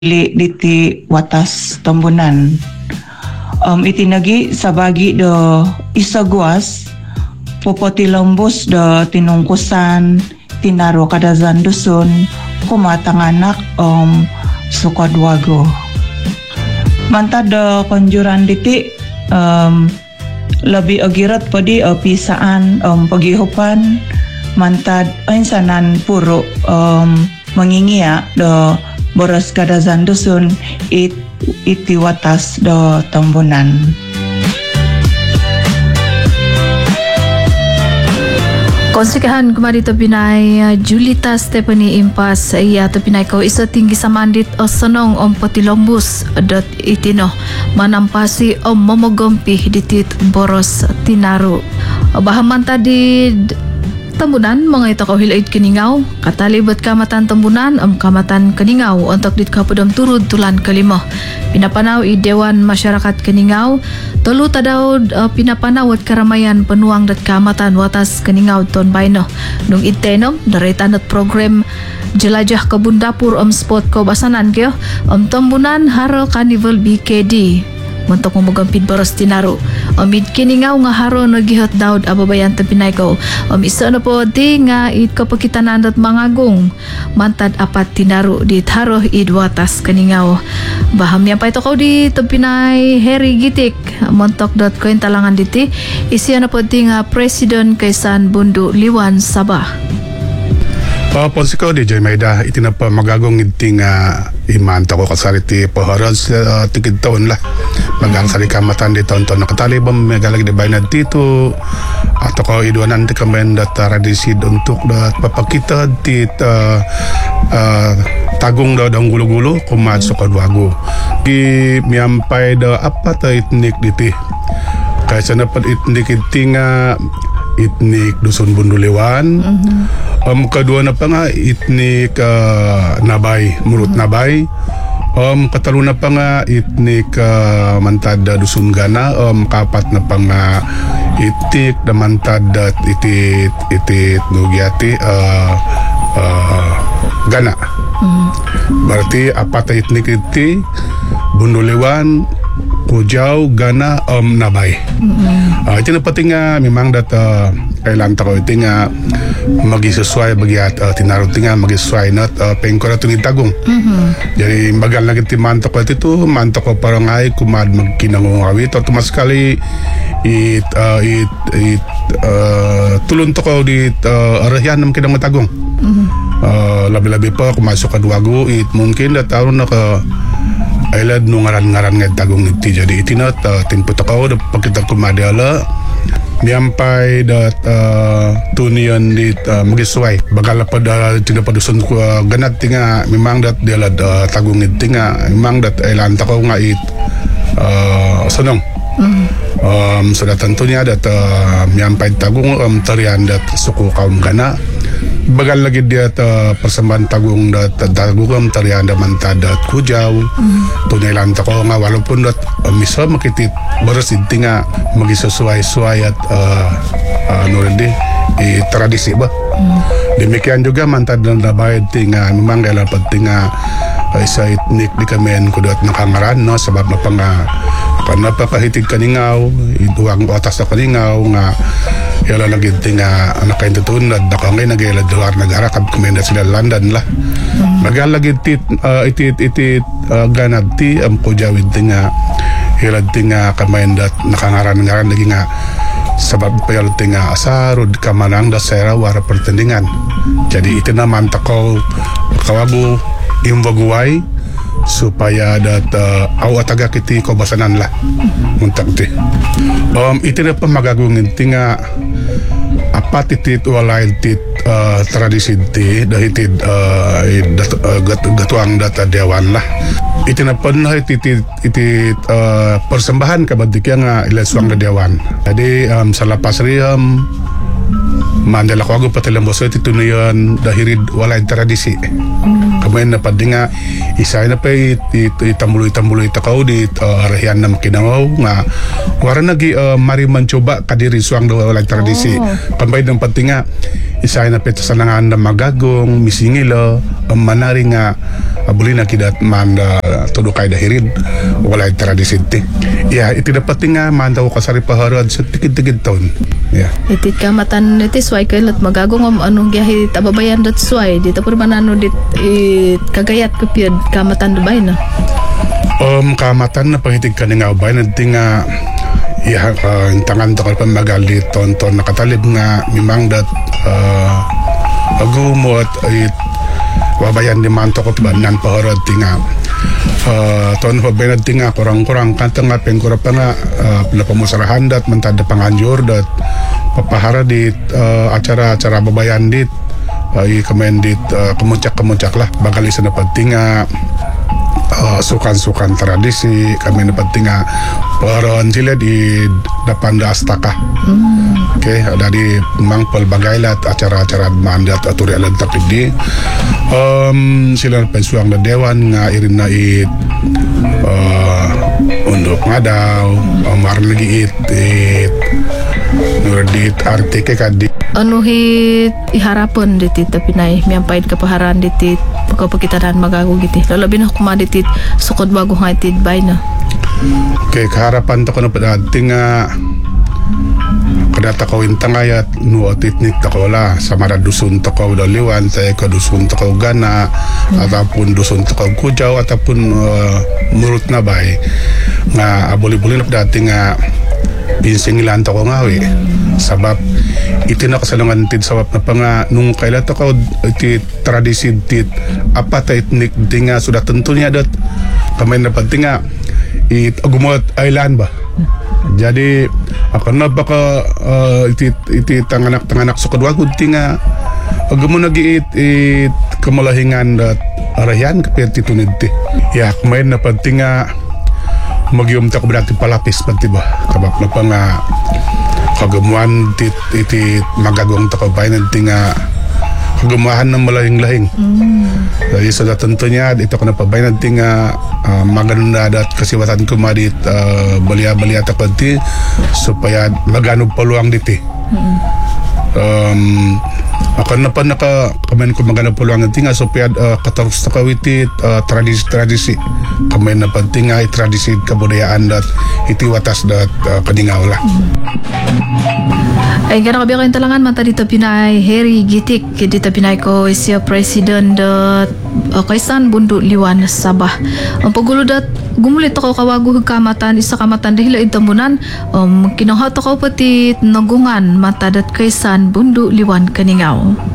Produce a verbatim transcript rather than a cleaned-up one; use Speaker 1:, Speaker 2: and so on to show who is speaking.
Speaker 1: li diti watas tambunan. Um, itinagi sa bagi do isaguas popoti lembus do tinungkusan tinaro kadazan dusun kumatanganak um, sukadwago. Mantad do konjuran diti um, lebih agirat padi uh, pisaan um, pagihupan mantad insanan puro um, mengingia do boros kadazan dusun it iti watas do tambunan.
Speaker 2: Konsekahan kemari to pinay uh, Julita Stephanie Impas iya to pinay ko iso tinggi sa mandit o sonong om potilombus dot itino manampasi om momogompi ditit boros tinaro bahaman tadi tambunan mga ito kauhilaid Kiningaw katalibot kamatan tambunan am kamatan Kiningaw untuk dit kapudam turud tulan kalimo pinapanaw i Dewan Masyarakat Kiningaw tolu tadaw uh, pinapanawat karamayan penuang dat kamatan watas Kiningaw ton bayno nung itenom daretan at program jelajah kebun dapur om spot ko basanan kyo om tambunan haro carnival B K D untuk memogampid boros tinaro omid Kiningaw nga haro nagihot daud ababayan tapinay ko om iso na po di nga it kapakitanan at mangagung mantad apat tinaro dit haro idwatas Kiningaw baham yan pa ito ko di tapinay Harry Gitik montok dot ko yung talangan diti isya na po di nga President Kaysan Bundu Liwan Sabah.
Speaker 3: Uh, Ponsiko di Jay Mayda itinapa magagong iting uh, imanta ko kasari ti paharal sa uh, tikid taon la magang sari kamatan di taon-taon nakatalibam magalag di bayan dito at ako idwanan ti kamen dat tradisi untuk dat papakita ti uh, uh, tagung daw daw gulo-gulo kumad sa kadwago di miyampay daw apat itnik diti kaysa napat itnik iting uh, itnik Dusun Bunduliwan. Mm-hmm. Um, kedua na pa nga itnik uh, Nabay, Murut Nabay. Um, katalo na pa nga itnik uh, Mantad Dusun Gana. Um, kapat na pa nga itik na Mantad at itit itit Nugyati uh, uh, Gana. Mm-hmm. Berarti apat na itnik iti Bunduliwan, Kujaw, Gana, um, Nabay. Mm-hmm. Uh, ito na pati nga, memang dat uh, kailan tako ito nga mag-isusway bagiat uh, tinaro ito nga mag-isusway not uh, pengko na ito ni Tagong. Mm-hmm. Jadi bagal na iti manto ko ito, manto ko parang ay kumad magkinangungawit o tumaskali it, uh, it, it uh, tulun to ko di uh, arahyan ng kinang Tagong. Mm-hmm. Uh, labi-labi pa kumasok kadwago it mungkin dat aron na ka ailad nung ngaran-ngaran nga Tagong iti jadi itinat uh, timpo takaw da pagkita kumadala miyampay dat uh, tunian dit uh, magisway bagala pa da tinapaduson ko uh, ganat tinga memang dat dialad uh, Tagong iti nga memang dat ailan takaw nga it uh, sonong mm-hmm. um, so datan tunya dat uh, miyampay Tagong um, tarian dat suku kaum Gana bagal lagi dia ta persembahan Tagong dat Tagong tarian da Mantad dat Kujaw mm. tunailan ta ko nga walaupun dat uh, misa makitit beres inti nga magisusuay-suay at uh, uh, ano rin di i tradisi ba mm. demikian juga Mantad dan Nabay tinga memang kailan pag tinga uh, isa etnik di kamen kudat nakangaran no sebab na pang karena pakahitig Kiningaw iduang otas na Kiningaw nga yala naginti nga anak kayo tutunad na kung ngayon nag-ialad luar nag-arakab kumenda sila London la mm. magalagin tit uh, itit itit uh, ganad ti am um, kujawid ti nga yalad ti nga kamayendat nakangaran-ngaran lagi nga sabab pa yalad ti nga asarod kamanang da sera wara pertandingan jadi iti naman takaw kawago imbaguay supaya dat uh, aw ataga kiti ko basanan la muntak ti um iti na pa magagungin ti nga apat itit walay tit uh, tradisi ti dahitid uh, dat, uh, gat, gatuang data dewan la iti na pa na itit itit uh, persembahan kabadik nga ilaswang na dewan jadi um, sa lapas riham mandala ko ako patilamboso iti tunuyan dahirid walay tradisi. Kamayan na padi nga isay na pa it, it, itamuloy-tamuloy takaw di uh, arahian na makinawaw nga wara nagi uh, mariman coba kadiri suang daw walay tradisi.
Speaker 2: Oh.
Speaker 3: Kambay ng pati nga isay na pita sa nangaan na magagong misingilo um, manari nga abuli na kidat man uh, todo kay dahirid walay tradisi ti. Yeah, iti dapat nga man daw kasari paharad sa tikid-tikid taon. Yeah.
Speaker 2: Itit kamatan iti sway kailat magagong am anong giyahi tababayan dat sway dito por manano dit it kagayat ko piyad kamatan dubay na.
Speaker 3: Um kamatan na pangitig ka nga ubay na di nga iya uh, intangan to kalpan magalit tonton nakatalib nga mimang dat uh, agumot it wabayan di manto ko nan paharad ti nga Uh, ton pa benad tinga kurang-kurang kanta nga pengkura pa nga uh, pila pamusarahan dat mentada panganjur dat papahara dit uh, acara-acara babayan dit uh, i kamen dit uh, kemuncak-kemuncak lah bakal isa na pagtinga uh, sukan-sukan tradisi kami na pagtinga paharan sila di dapan da astaka. mm. Okay, dari mangpal bagaylat acara-acara mandat aturi alam tapid di um, sila pensuang na dewan nga irin na it uh, undok nga daw umar lagi it it nuradit artike kadi
Speaker 2: Ano hit iharapon ditit tapi nay miampaid kapaharan ditit pagkapakitanan magago giti lalabi na kumaditit sukod bago nga itit bay na.
Speaker 3: Okay, kaharapan to ko na padating nga kadata ko intangayat nuot itnik to ko la sa maradusun to ko daliwan sa ko dusun to ko gana mm. atapun dusun to ko kujaw atapun uh, murut na bay nga abuli-buli na padating nga pinsingilan to ko nga we mm. sabab iti na kasalungan tid sabab na pa nga nung kailan to ko iti tradisi tit apat itnik di nga sudah tentu niya dat kamay na pati nga it agumot island ba. Jadi akan na baka uh, iti iti tanganak tanganak sa kadwa kunti nga agamo nagiit it kamalahingan dat arayan kapit titunid ti. Ya kumain na pati nga magyum ta ko berarti palapis pati ba. Kabak na pa nga kagamuan tit iti magagong ta ko bayan ti nga kagamahan ng malahing-lahing. Mm. Dahil sa datanto niya, ito ko na pabayan natin nga uh, maganda at kasiwatan ko madit uh, balia-balia tapad supaya maganong paluang diti. Mm. Um, ako na pa naka kamen ko maganda paluang diti nga supaya uh, katarus na kawitit uh, tradisi-tradisi kamen na pa nga tradisi kabudayaan dat iti watas dat uh, kadingaw la. Mm.
Speaker 2: Ay gana kabiya kayong talangan mata dito pinay Harry Gitik dito pinay ko siya president dat uh, Kaysan Bundu Liwan Sabah. Ang pagulo dat gumulit ako kawago kamatan isa kamatan dahil itambunan um, kinuha to ko pati nagungan mata dat Kaysan Bundu Liwan Kaningaw.